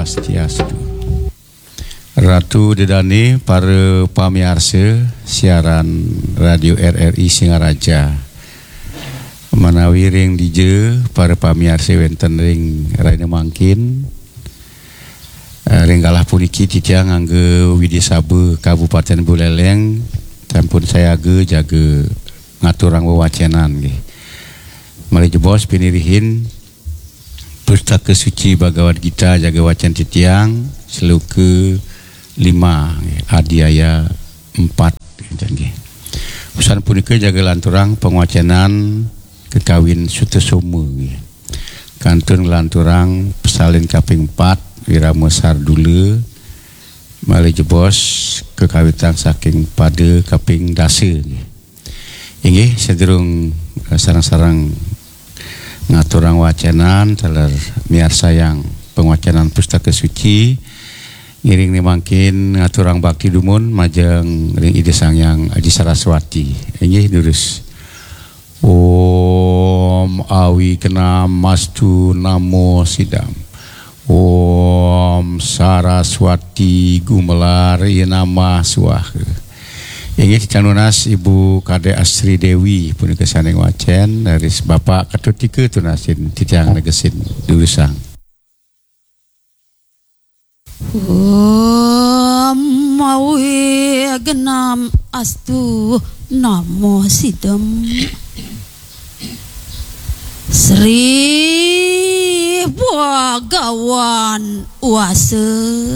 Swastiastu. Ratu Dedane para pamiarsa siaran Radio RRI Singaraja. Manawi ring DJ para pamiarsa wonten ring raine mangkin. Ring kalah puniki titiang ngangge Widisabe Kabupaten Buleleng sampun saya jaga ngaturang wewacenan nggih. Mari jebos pinirihin Pustaka Suci Bhagavad Gita jaga wacan titiang seluke 5 adiaya 4 nggih. Usan punika jaga lanturang pengawacanan kekawin Sutesoma nggih. Kantun lanturang pesalin kaping 4 Wirama Sardula mari jebos kekawitan saking pada kaping dasa nggih. Inggih sedurung sarang-sarang ngaturang wacanan teler miarsa yang pengawacanan Pustaka Suci ngiring ni mangkin ngaturang bakti dumun majeng ring ide sangyang Aji Saraswati inggih durus Om Awi Kenam Mastu Namo Sidam Om Saraswati Gumelar Yenama Suah inggih dicanunas Ibu Kade Asri Dewi punika saning wacen dari Bapak Ketut 3 tunasin titiang negesin dulusang. Om Awi Genam Astu Namo Sidam Sri Bhagawan Wase